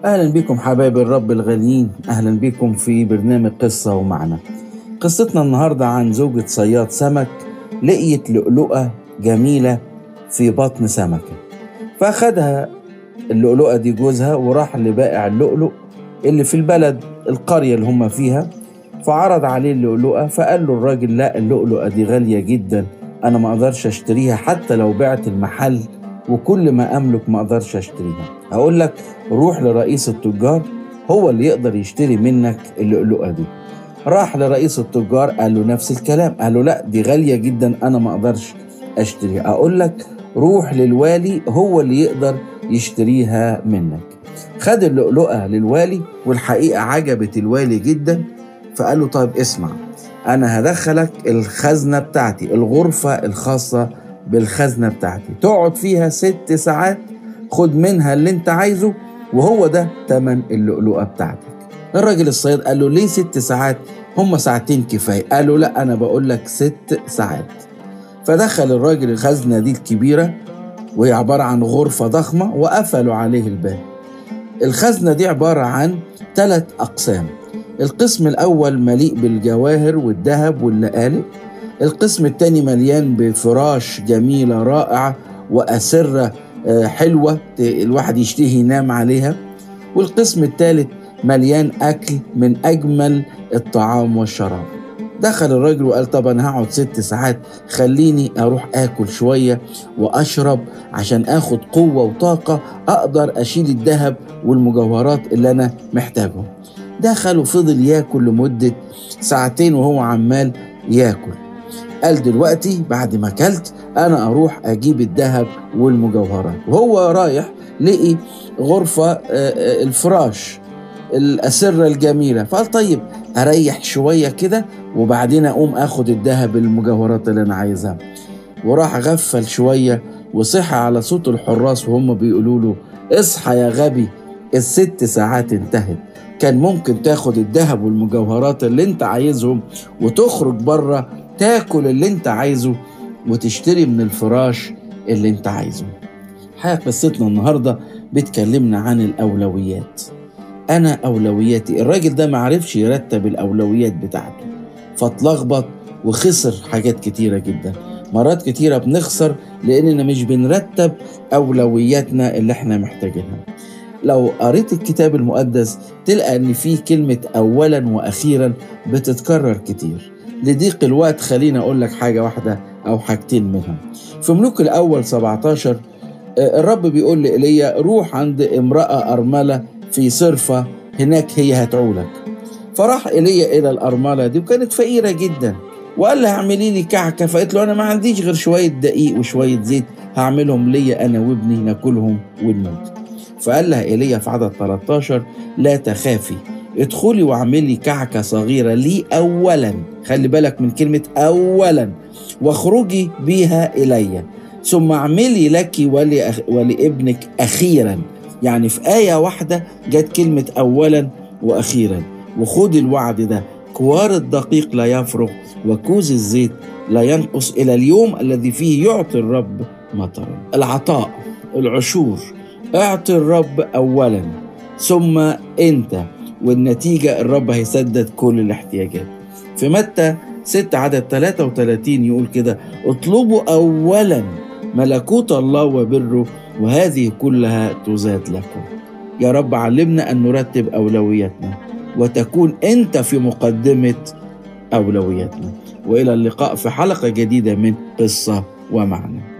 أهلا بكم حبايب الرب الغاليين، أهلا بكم في برنامج قصة ومعنى. قصتنا النهاردة عن زوجة صياد سمك لقيت لؤلؤة جميلة في بطن سمكة، فأخدها اللؤلؤة دي جوزها وراح لبائع اللؤلؤ اللي في البلد القرية اللي هم فيها، فعرض عليه اللؤلؤة. فقال له الراجل: لا، اللؤلؤة دي غالية جدا، أنا ما أقدرش أشتريها، حتى لو بعت المحل وكل ما أملك ما أقدرش أشتريها. أقول لك روح لرئيس التجار، هو اللي يقدر يشتري منك اللؤلؤة دي. راح لرئيس التجار قال له نفس الكلام، قال له: لا، دي غالية جدا، أنا ما أقدرش أشتريها. أقول لك روح للوالي، هو اللي يقدر يشتريها منك. خد اللؤلؤة للوالي، والحقيقة عجبت الوالي جدا. فقال له: طيب اسمع، أنا هدخلك الخزنة بتاعتي، الغرفة الخاصة بالخزنة بتاعتي، تقعد فيها 6 ساعات، خد منها اللي انت عايزه، وهو ده تمن اللؤلؤة بتاعتك. الراجل الصياد قال له: ليه 6 ساعات؟ هم ساعتين كفاية. قال له: لا، أنا بقول لك 6 ساعات. فدخل الراجل الخزنة دي الكبيرة، وهي عبارة عن غرفة ضخمة، وقفلوا عليه الباب. الخزنة دي عبارة عن 3 أقسام. القسم الأول مليء بالجواهر والذهب واللآلئ. القسم الثاني مليان بفراش جميلة رائعة وأسرة حلوة الواحد يشتهي ينام عليها. والقسم الثالث مليان أكل من أجمل الطعام والشراب. دخل الراجل وقال: طب أنا هقعد 6 ساعات، خليني أروح أكل شوية وأشرب عشان أخد قوة وطاقة أقدر أشيل الذهب والمجوهرات اللي أنا محتاجهم. دخل وفضل ياكل لمدة 2 ساعتين وهو عمال ياكل. قال: دلوقتي بعد ما أكلت أنا أروح أجيب الذهب والمجوهرات. وهو رايح لقي غرفة الفراش الأسرة الجميلة، فقال: طيب أريح شوية كده وبعدين أقوم أخد الذهب المجوهرات اللي أنا عايزها. وراح غفل شوية وصحى على صوت الحراس وهم بيقولوا له: اصحى يا غبي، ال6 ساعات انتهت، كان ممكن تاخد الذهب والمجوهرات اللي انت عايزهم وتخرج بره تاكل اللي انت عايزه وتشتري من الفراش اللي انت عايزه. حقيقة قصتنا النهاردة بتكلمنا عن الأولويات. أنا أولوياتي. الراجل ده معرفش يرتب الأولويات بتاعته، فاتلخبط وخسر حاجات كتيرة جدا. مرات كتيرة بنخسر لأننا مش بنرتب أولوياتنا اللي احنا محتاجينها. لو قريت الكتاب المقدس تلقى أن فيه كلمة أولا وأخيرا بتتكرر كتير. لضيق الوقت خلينا أقول لك حاجة واحدة أو حاجتين منهم. في ملوك الأول 17 الرب بيقول لإيليا: روح عند امرأة أرملة في صرفة، هناك هي هتعولك. فراح إيليا إلى الأرملة دي وكانت فقيرة جدا، وقال لها: اعملي لي كعكة. فقالت له: أنا ما عنديش غير شوية دقيق وشوية زيت، هعملهم ليا أنا وابني ناكلهم ونموت. فقال لها إيليا في عدد 13: لا تخافي، ادخلي واعملي كعكة صغيرة لي أولا، خلي بالك من كلمة أولا، واخرجي بيها إلي، ثم اعملي لك ولابنك أخيرا. يعني في آية واحدة جت كلمة أولا وأخيرا. وخد الوعد ده: كوار الدقيق لا يفرغ وكوز الزيت لا ينقص إلى اليوم الذي فيه يعطي الرب مطرا. العطاء، العشور، اعطي الرب أولا ثم أنت، والنتيجة الرب هيسدد كل الاحتياجات. في متى 6 عدد 33 يقول كده: اطلبوا أولا ملكوت الله وبره وهذه كلها تزاد لكم. يا رب علمنا أن نرتب أولوياتنا وتكون أنت في مقدمة أولوياتنا. وإلى اللقاء في حلقة جديدة من قصة ومعنى.